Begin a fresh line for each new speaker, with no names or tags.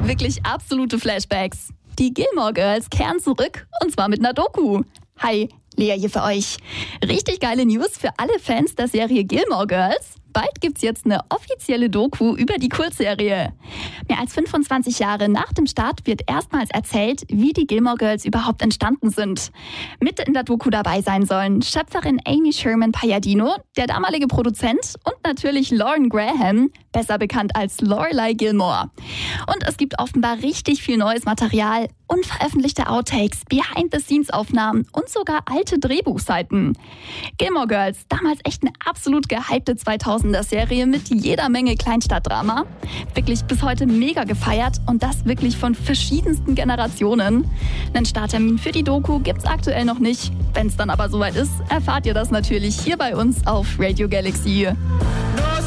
Wirklich absolute Flashbacks. Die Gilmore Girls kehren zurück und zwar mit einer Doku. Hi, Lea hier für euch. Richtig geile News für alle Fans der Serie Gilmore Girls. Bald gibt's jetzt eine offizielle Doku über die Kultserie. Mehr als 25 Jahre nach dem Start wird erstmals erzählt, wie die Gilmore Girls überhaupt entstanden sind. Mit in der Doku dabei sein sollen Schöpferin Amy Sherman Palladino, der damalige Produzent und natürlich Lauren Graham, besser bekannt als Lorelai Gilmore. Und es gibt offenbar richtig viel neues Material, unveröffentlichte Outtakes, Behind-the-Scenes-Aufnahmen und sogar alte Drehbuchseiten. Gilmore Girls, damals echt eine absolut gehypte 2000er-Serie mit jeder Menge Kleinstadtdrama. Wirklich bis heute mega gefeiert und das wirklich von verschiedensten Generationen. Einen Starttermin für die Doku gibt's aktuell noch nicht. Wenn's dann aber soweit ist, erfahrt ihr das natürlich hier bei uns auf Radio Galaxy.